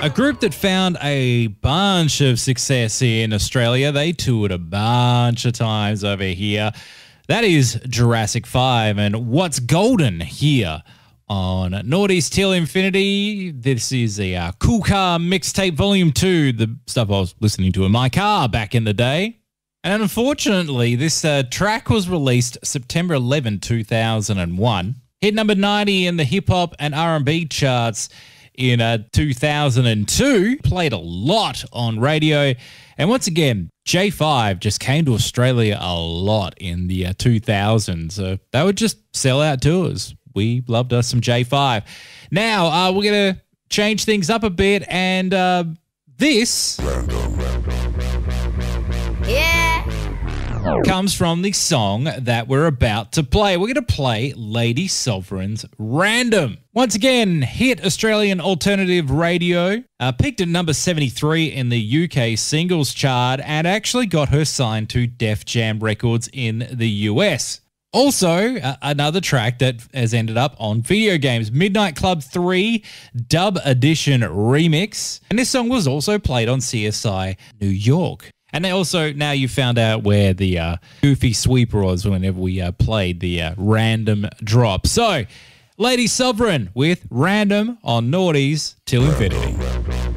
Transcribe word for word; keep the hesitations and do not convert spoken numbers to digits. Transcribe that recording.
A group that found a bunch of success in Australia. They toured a bunch of times over here. That is Jurassic five. And What's Golden here on Naughty's Till Infinity. This is a uh, Cool Car Mixtape Volume two, the stuff I was listening to in my car back in the day. And unfortunately, this uh, track was released September eleventh, two thousand one. Hit number ninety in the hip-hop and R and B charts in uh, two thousand two. Played a lot on radio. And once again, J five just came to Australia a lot in the uh, two thousands. So they would just sell out tours. We loved us some J five. Now, uh, we're going to change things up a bit. And uh, this yeah. comes from the song that we're about to play. We're going to play Lady Sovereign's Random. Once again, hit Australian alternative radio, uh, peaked at number seventy-three in the U K singles chart and actually got her signed to Def Jam Records in the U S. Also, uh, another track that has ended up on video games, Midnight Club three Dub Edition Remix. And this song was also played on C S I New York. And they also, now you found out where the uh, goofy sweeper was whenever we uh, played the uh, random drop. So, Lady Sovereign with Random on Naughty's Till Infinity.